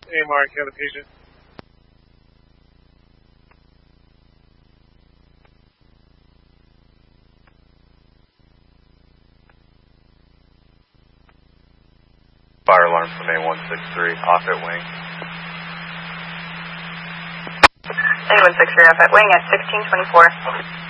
AMR, can I have the patient? Fire alarm from A163, off at wing. A163 off at wing at 1624.